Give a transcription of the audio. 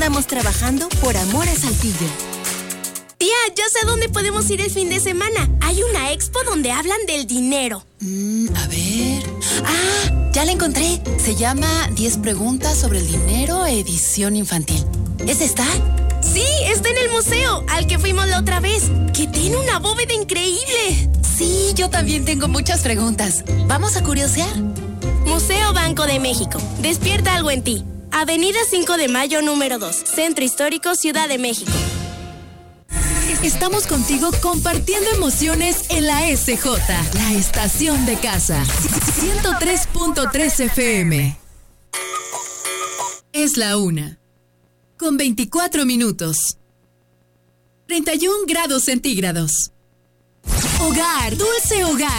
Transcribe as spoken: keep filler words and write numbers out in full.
estamos trabajando por amor a Saltillo. Tía, ya sé a dónde podemos ir el fin de semana. Hay una expo donde hablan del dinero. Mm, a ver... ¡Ah! Ya la encontré. Se llama diez preguntas sobre el dinero, edición infantil. ¿Es esta? Sí, está en el museo, al que fuimos la otra vez, que tiene una bóveda increíble. Sí, yo también tengo muchas preguntas. ¿Vamos a curiosear? Museo Banco de México. Despierta algo en ti. Avenida cinco de Mayo, número dos. Centro Histórico, Ciudad de México. Estamos contigo compartiendo emociones en la S J, la estación de casa. ciento tres punto tres F M. Es la una. Con veinticuatro minutos. treinta y un grados centígrados. Hogar, dulce hogar.